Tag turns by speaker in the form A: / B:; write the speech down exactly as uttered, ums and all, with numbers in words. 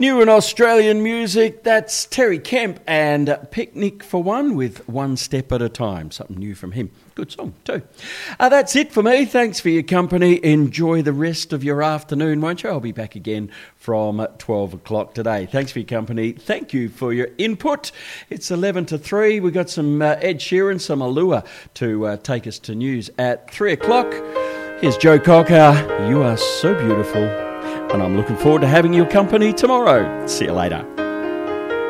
A: New and Australian music, that's Terry Kemp and Picnic for One with One Step at a Time. Something new from him. Good song too. Uh, that's it for me. Thanks for your company. Enjoy the rest of your afternoon, won't you? I'll be back again from twelve o'clock today. Thanks for your company. Thank you for your input. It's eleven to three. We've got some uh, Ed Sheeran, some Alua to uh, take us to news at three o'clock. Here's Joe Cocker. You are so beautiful. And I'm looking forward to having your company tomorrow. See you later.